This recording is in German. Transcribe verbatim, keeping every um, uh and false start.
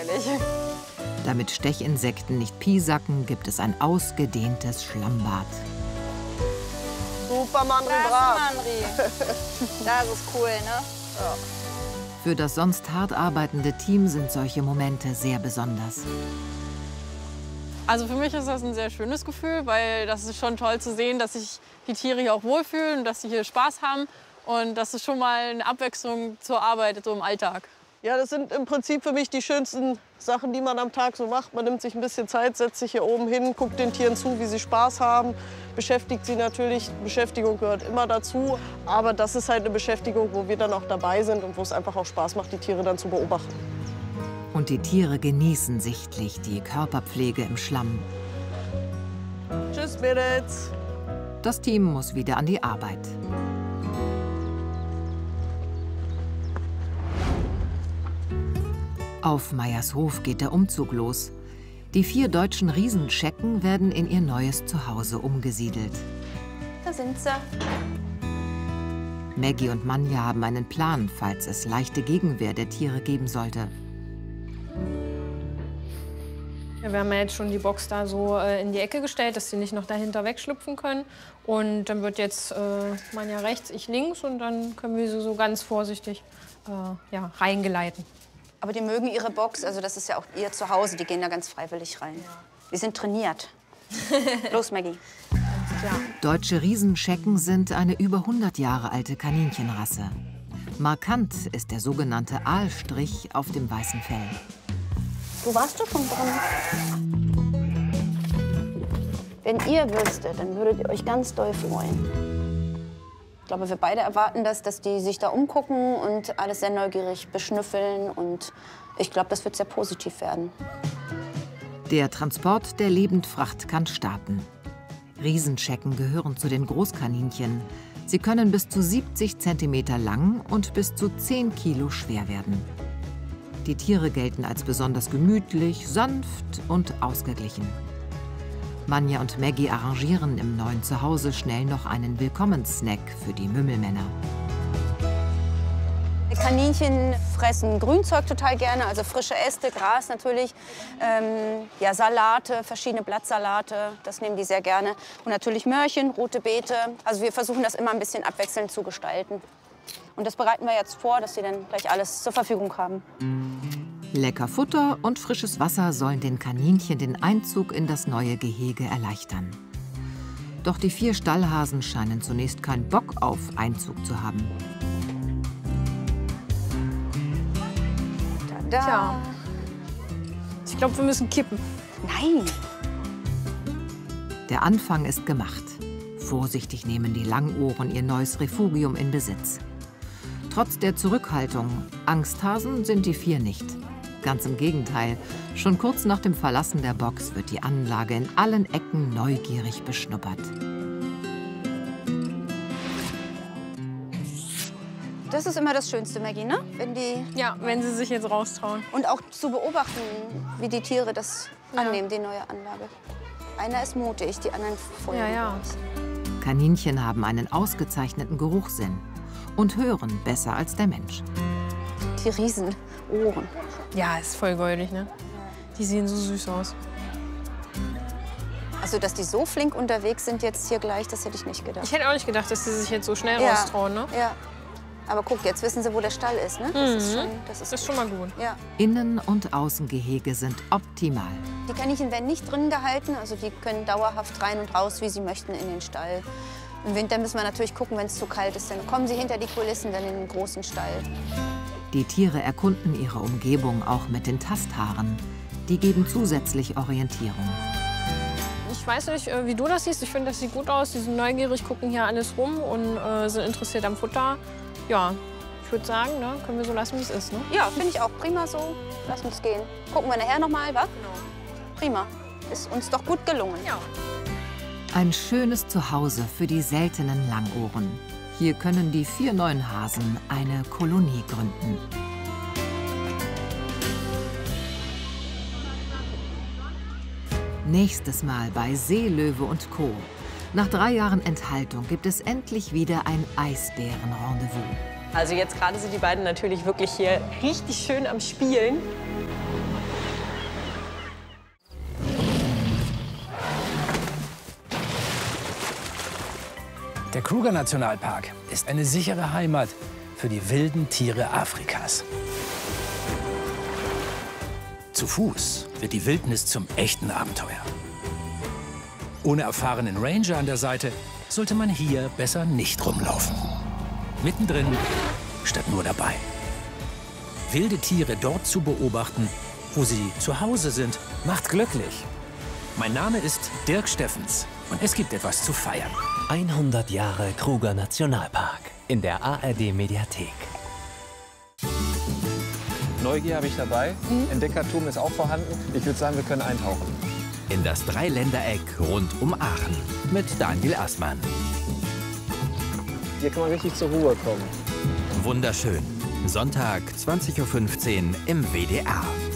Damit Stechinsekten nicht piesacken, gibt es ein ausgedehntes Schlammbad. Super, Manri, Das brav. ist Manri. Das ist cool, ne? Ja. Für das sonst hart arbeitende Team sind solche Momente sehr besonders. Also für mich ist das ein sehr schönes Gefühl, weil das ist schon toll zu sehen, dass sich die Tiere hier auch wohlfühlen und dass sie hier Spaß haben. Und das ist schon mal eine Abwechslung zur Arbeit, so im Alltag. Ja, das sind im Prinzip für mich die schönsten Sachen, die man am Tag so macht. Man nimmt sich ein bisschen Zeit, setzt sich hier oben hin, guckt den Tieren zu, wie sie Spaß haben, beschäftigt sie natürlich. Beschäftigung gehört immer dazu. Aber das ist halt eine Beschäftigung, wo wir dann auch dabei sind und wo es einfach auch Spaß macht, die Tiere dann zu beobachten. Und die Tiere genießen sichtlich die Körperpflege im Schlamm. Tschüss, Mädels. Das Team muss wieder an die Arbeit. Auf Meyers Hof geht der Umzug los. Die vier deutschen Riesenschecken werden in ihr neues Zuhause umgesiedelt. Da sind sie. Maggie und Manja haben einen Plan, falls es leichte Gegenwehr der Tiere geben sollte. Ja, wir haben ja jetzt schon die Box da so äh, in die Ecke gestellt, dass sie nicht noch dahinter wegschlüpfen können. Und dann wird jetzt äh, Manja rechts, ich links und dann können wir sie so ganz vorsichtig äh, ja, reingeleiten. Aber die mögen ihre Box, also das ist ja auch ihr Zuhause. Die gehen da ganz freiwillig rein. Die sind trainiert. Los, Maggie. Ja. Deutsche Riesenschecken sind eine über hundert Jahre alte Kaninchenrasse. Markant ist der sogenannte Aalstrich auf dem weißen Fell. Wo warst du schon drin? Wenn ihr wüsstet, dann würdet ihr euch ganz doll freuen. Ich glaube, wir beide erwarten das, dass die sich da umgucken und alles sehr neugierig beschnüffeln. Und ich glaube, das wird sehr positiv werden. Der Transport der Lebendfracht kann starten. Riesenschecken gehören zu den Großkaninchen. Sie können bis zu siebzig Zentimeter lang und bis zu zehn Kilo schwer werden. Die Tiere gelten als besonders gemütlich, sanft und ausgeglichen. Manja und Maggie arrangieren im neuen Zuhause schnell noch einen Willkommenssnack für die Mümmelmänner. Die Kaninchen fressen Grünzeug total gerne, also frische Äste, Gras natürlich, ähm, ja, Salate, verschiedene Blattsalate, das nehmen die sehr gerne. Und natürlich Möhrchen, rote Beete. Also wir versuchen das immer ein bisschen abwechselnd zu gestalten. Und das bereiten wir jetzt vor, dass sie dann gleich alles zur Verfügung haben. Lecker Futter und frisches Wasser sollen den Kaninchen den Einzug in das neue Gehege erleichtern. Doch die vier Stallhasen scheinen zunächst keinen Bock auf Einzug zu haben. Da. Tja. Ich glaube, wir müssen kippen. Nein. Der Anfang ist gemacht. Vorsichtig nehmen die Langohren ihr neues Refugium in Besitz. Trotz der Zurückhaltung, Angsthasen sind die vier nicht. Ganz im Gegenteil, schon kurz nach dem Verlassen der Box wird die Anlage in allen Ecken neugierig beschnuppert. Das ist immer das Schönste, Maggie, ne? Wenn die Ja, wenn sie sich jetzt raustrauen. und auch zu beobachten, wie die Tiere das annehmen, die neue Anlage. Einer ist mutig, die anderen folgen. Ja, ja. uns. Kaninchen haben einen ausgezeichneten Geruchssinn und hören besser als der Mensch. Die Riesenohren. Ja, ist voll goldig, ne? Die sehen so süß aus. Also, dass die so flink unterwegs sind jetzt hier gleich, das hätte ich nicht gedacht. Ich hätte auch nicht gedacht, dass sie sich jetzt so schnell Ja. raustrauen, ne? Ja. Aber guck, jetzt wissen sie, wo der Stall ist, ne? Das ist schon, das ist, Das ist schon mal gut. Ja. Innen- und Außengehege sind optimal. Die Kaninchen werden nicht drin gehalten, also die können dauerhaft rein und raus, wie sie möchten, in den Stall. Im Winter müssen wir natürlich gucken, wenn es zu kalt ist, dann kommen sie hinter die Kulissen, dann in den großen Stall. Die Tiere erkunden ihre Umgebung auch mit den Tasthaaren. Die geben zusätzlich Orientierung. Ich weiß nicht, äh, wie du das siehst. Ich finde, das sieht gut aus. Die sind neugierig, gucken hier alles rum und äh, sind interessiert am Futter. Ja, ich würde sagen, ne, können wir so lassen, wie es ist. Ne? Ja, finde ich auch prima so. Lass uns gehen. Gucken wir nachher noch mal, wa? Genau. Prima. Ist uns doch gut gelungen. Ja. Ein schönes Zuhause für die seltenen Langohren. Hier können die vier neuen Hasen eine Kolonie gründen. Nächstes Mal bei Seelöwe und Co. Nach drei Jahren Enthaltung gibt es endlich wieder ein Eisbären-Rendezvous. Also jetzt gerade sind die beiden natürlich wirklich hier richtig schön am Spielen. Der Kruger-Nationalpark ist eine sichere Heimat für die wilden Tiere Afrikas. Zu Fuß wird die Wildnis zum echten Abenteuer. Ohne erfahrenen Ranger an der Seite sollte man hier besser nicht rumlaufen. Mittendrin statt nur dabei. Wilde Tiere dort zu beobachten, wo sie zu Hause sind, macht glücklich. Mein Name ist Dirk Steffens und es gibt etwas zu feiern. hundert Jahre Kruger Nationalpark in der A R D-Mediathek. Neugier habe ich dabei, mhm. Entdeckertum ist auch vorhanden. Ich würde sagen, wir können eintauchen. In das Dreiländereck rund um Aachen mit Daniel Assmann. Hier kann man richtig zur Ruhe kommen. Wunderschön. Sonntag, zwanzig Uhr fünfzehn im W D R.